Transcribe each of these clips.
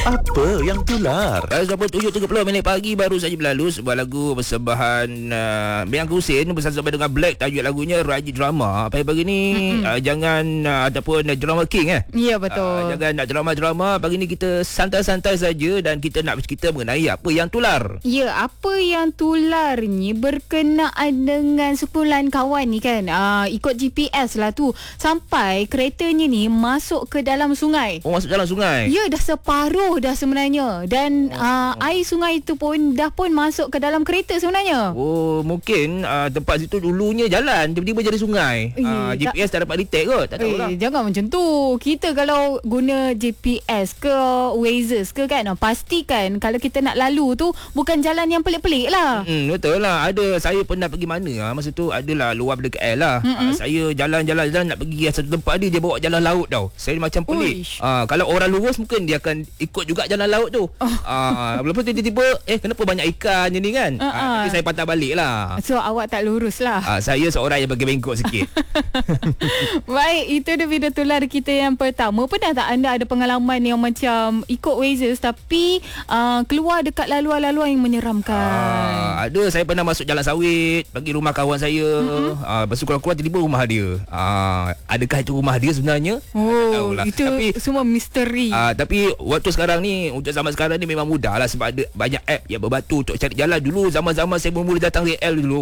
Apa yang tular? Sampai 7.30 pagi baru saja berlalu sebuah lagu persembahan Biang Husin bersama dengan Black, tajuk lagunya Raji Drama. Pagi-pagi ni jangan ataupun drama king Ya, betul. jangan nak drama-drama. Pagi ni kita santai-santai saja dan kita nak bercerita mengenai apa yang tular. Ya, apa yang tular ni berkenaan dengan sekumpulan kawan ni kan. Ikut GPS lah tu. Sampai keretanya ni masuk ke dalam sungai. Oh, masuk dalam sungai? Ya, dah separuh dah sebenarnya. Dan air sungai tu pun dah pun masuk ke dalam kereta sebenarnya. Oh, mungkin tempat situ dulunya jalan, tiba-tiba jadi sungai. GPS tak dapat detect kot. Tak tahulah. Jangan macam tu. Kita kalau guna GPS ke Waze ke kan, pastikan kalau kita nak lalu tu bukan jalan yang pelik-pelik lah. Betul lah. Saya pernah pergi mana masa tu adalah luar daripada KL lah. Saya jalan-jalan nak pergi satu tempat dia bawa jalan laut tau. Saya macam pelik. Kalau orang lurus mungkin dia akan ikut juga jalan laut tu. Lepas tu tiba-tiba kenapa banyak ikan je ni kan. Tapi saya patah balik lah. So awak tak lurus lah. Saya seorang yang bagi bengkok sikit. Baik, itu dia video tular kita yang pertama. Pernah tak anda ada pengalaman yang macam ikut Waze tapi keluar dekat laluan-laluan yang menyeramkan? Ada. Saya pernah masuk jalan sawit pergi rumah kawan saya. Lepas tu keluar-keluar tiba-tiba rumah dia. Adakah itu rumah dia sebenarnya? Itu tapi, semua misteri. Tapi waktu sekarang ni, untuk zaman sekarang ni memang mudah lah sebab ada banyak app yang berbantu untuk cari jalan. Dulu zaman-zaman saya mula datang KL dulu.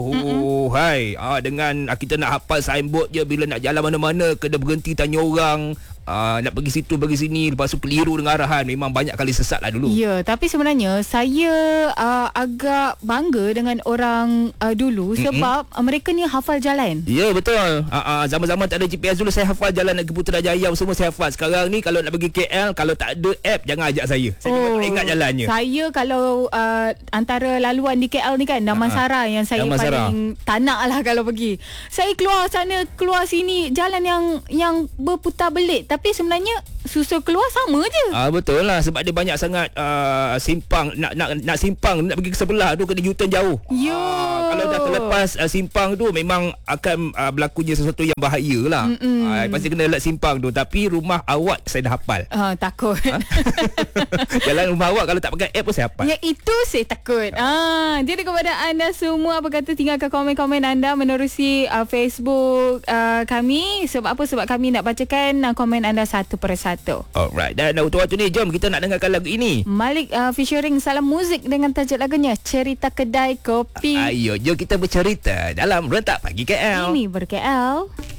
Dengan kita nak hafal signboard je, bila nak jalan mana-mana kena berhenti tanya orang. Nak pergi situ pergi sini, lepas tu keliru dengan arahan. Memang banyak kali sesat lah dulu. Ya, tapi sebenarnya saya agak bangga dengan orang dulu sebab mereka ni hafal jalan. Ya, betul. Zaman-zaman tak ada GPS dulu saya hafal jalan nak ke Putrajaya semua saya hafal. Sekarang ni kalau nak pergi KL, kalau tak ada app jangan ajak saya. Saya tak ingat jalannya. Saya kalau antara laluan di KL ni kan Damansara yang saya paling tak nak lah kalau pergi. Saya keluar sana keluar sini jalan yang berputar belit, tapi sebenarnya susul keluar sama je. Betul lah sebab dia banyak sangat simpang. Nak simpang nak pergi ke sebelah tu kena U-turn jauh. Kalau dah terlepas simpang tu memang akan berlakunya sesuatu yang bahaya lah. Pasti kena lat simpang tu. Tapi rumah awak saya dah hafal. Takut. Jalan rumah awak kalau tak pakai app pun saya hafal. Ya, itu saya takut. Jadi kepada anda semua, apa kata, tinggalkan komen-komen anda menerusi Facebook kami. Sebab apa? Sebab kami nak bacakan komen anda satu persatu. Alright. Dan untuk waktu ni, jom kita nak dengarkan lagu ini. Malik featuring Salam Muzik dengan tajuk lagunya Cerita Kedai Kopi. Ayo, jom kita bercerita dalam Rentak Pagi KL. Ini ber-KL.